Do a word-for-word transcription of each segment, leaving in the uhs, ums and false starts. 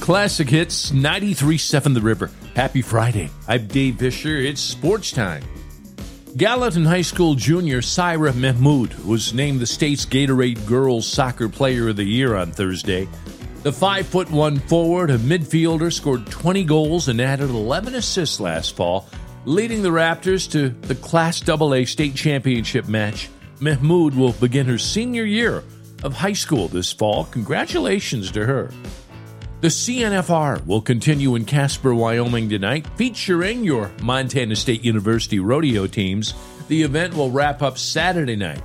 Classic Hits ninety-three point seven The River. Happy Friday. I'm Dave Fisher. It's sports time. Gallatin High School junior Syra Mahmood was named the state's Gatorade Girls Soccer Player of the Year on Thursday. The five foot one forward, a midfielder, scored twenty goals and added eleven assists last fall, leading the Raptors to the Class double A state championship match. Mahmood will begin her senior year of high school this fall. Congratulations to her. The C N F R will continue in Casper, Wyoming tonight, featuring your Montana State University rodeo teams. The event will wrap up Saturday night.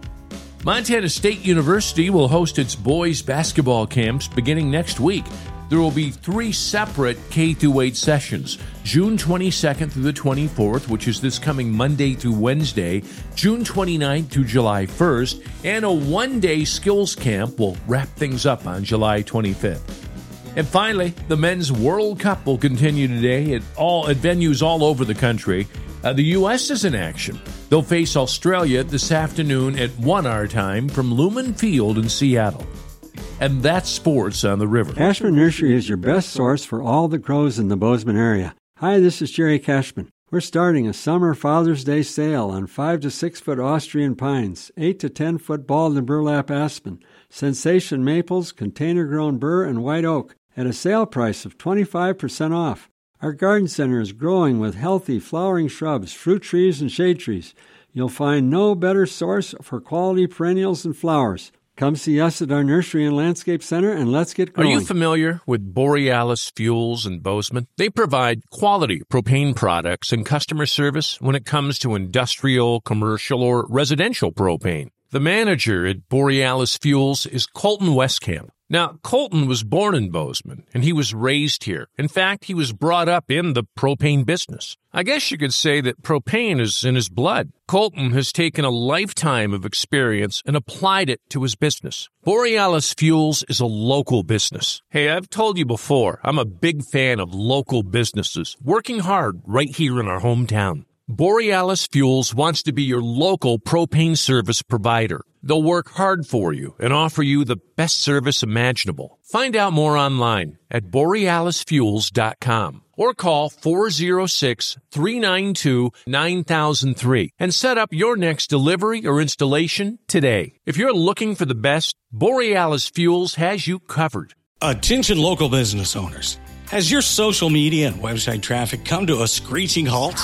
Montana State University will host its boys basketball camps beginning next week. There will be three separate K through eight sessions, June twenty-second through the twenty-fourth, which is this coming Monday through Wednesday, June twenty-ninth through July first, and a one-day skills camp will wrap things up on July twenty-fifth. And finally, the Men's World Cup will continue today at all at venues all over the country. Uh, the U S is in action. They'll face Australia this afternoon at one our time from Lumen Field in Seattle. And that's sports on the river. Cashman Nursery is your best source for all the grows in the Bozeman area. Hi, this is Jerry Cashman. We're starting a summer Father's Day sale on five to six foot Austrian pines, eight to ten foot bald and burlap aspen, sensation maples, container-grown burr, and white oak at a sale price of twenty-five percent off. Our garden center is growing with healthy flowering shrubs, fruit trees, and shade trees. You'll find no better source for quality perennials and flowers. Come see us at our nursery and landscape center, and let's get going. Are you familiar with Borealis Fuels in Bozeman? They provide quality propane products and customer service when it comes to industrial, commercial, or residential propane. The manager at Borealis Fuels is Colton Westcamp. Now, Colton was born in Bozeman, and he was raised here. In fact, he was brought up in the propane business. I guess you could say that propane is in his blood. Colton has taken a lifetime of experience and applied it to his business. Borealis Fuels is a local business. Hey, I've told you before, I'm a big fan of local businesses working hard right here in our hometown. Borealis Fuels wants to be your local propane service provider. They'll work hard for you and offer you the best service imaginable. Find out more online at borealis fuels dot com or call four oh six, three nine two, nine thousand three and set up your next delivery or installation today. If you're looking for the best, Borealis Fuels has you covered. Attention local business owners. Has your social media and website traffic come to a screeching halt?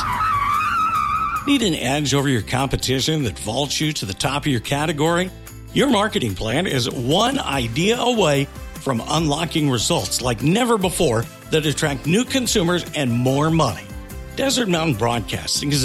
Need an edge over your competition that vaults you to the top of your category? Your marketing plan is one idea away from unlocking results like never before that attract new consumers and more money. Desert Mountain Broadcasting is